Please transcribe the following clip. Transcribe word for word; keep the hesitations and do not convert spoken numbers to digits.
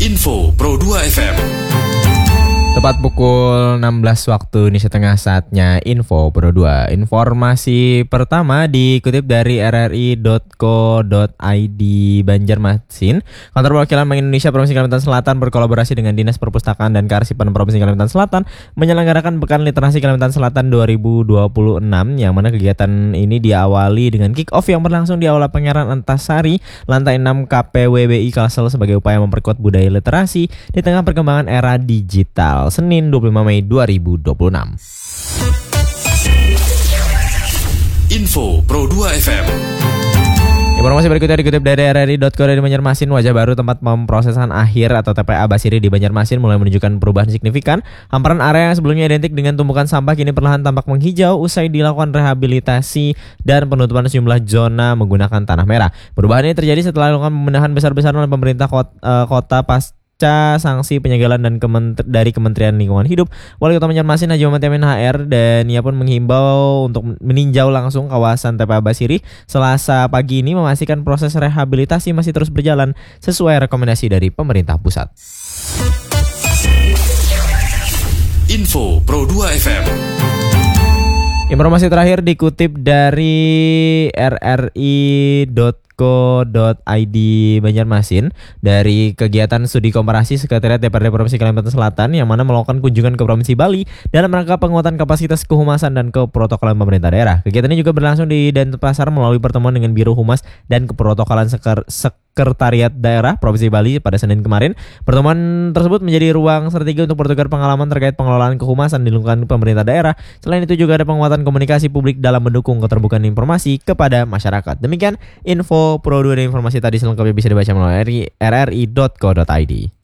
Info Pro dua F M. Tepat pukul enam belas waktu Indonesia Tengah, saatnya Info Pro dua. Informasi pertama dikutip dari r r i dot co dot i d Banjarmasin. Kantor Perwakilan Bank Indonesia Provinsi Kalimantan Selatan berkolaborasi dengan Dinas Perpustakaan dan Kearsipan Provinsi Kalimantan Selatan menyelenggarakan Pekan Literasi Kalimantan Selatan dua ribu dua puluh enam, yang mana kegiatan ini diawali dengan kick off yang berlangsung di Aula Pangeran Antasari, lantai enam K P W B I Kalsel sebagai upaya memperkuat budaya literasi di tengah perkembangan era digital. Senin dua puluh lima Mei dua ribu dua puluh enam. Info Pro dua F M. Informasi berikutnya dikutip dari r r i dot co dot i d Banjarmasin. Wajah baru tempat pemrosesan akhir atau T P A Basiri di Banjarmasin mulai menunjukkan perubahan signifikan. Hamparan area yang sebelumnya identik dengan tumpukan sampah kini perlahan tampak menghijau usai dilakukan rehabilitasi dan penutupan sejumlah zona menggunakan tanah merah. Perubahan ini terjadi setelah dilakukan pembenahan besar-besaran oleh pemerintah kota, uh, kota pas Pasca sanksi penyegelan dan kementri, dari Kementerian Lingkungan Hidup. Wali Kota Banjarmasin Haji Muhammad Yamin H R dan ia pun menghimbau untuk meninjau langsung kawasan T P A Basiri Selasa pagi ini, memastikan proses rehabilitasi masih terus berjalan sesuai rekomendasi dari pemerintah pusat. Info Pro dua F M. Informasi terakhir dikutip dari r r i dot co dot i d Banjarmasin dari kegiatan studi komparasi Sekretariat D P R D Provinsi Kalimantan Selatan, yang mana melakukan kunjungan ke Provinsi Bali dalam rangka penguatan kapasitas kehumasan dan keprotokolan pemerintah daerah. Kegiatan ini juga berlangsung di Denpasar melalui pertemuan dengan Biro Humas dan Keprotokolan Seker Sekretariat Daerah Provinsi Bali pada Senin kemarin. Pertemuan tersebut menjadi ruang strategi untuk bertukar pengalaman terkait pengelolaan kehumasan di lingkungan pemerintah daerah. Selain itu juga ada penguatan komunikasi publik dalam mendukung keterbukaan informasi kepada masyarakat. Demikian info Pro dua, dan informasi tadi selengkapnya bisa dibaca melalui r r i dot co dot i d.